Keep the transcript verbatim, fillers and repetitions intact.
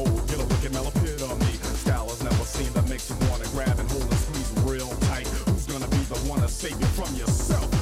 mold. Get a look at Mel, epitome. Style has never seen that makes you wanna grab and hold and squeeze real tight. Who's gonna be the one to save you from yourself?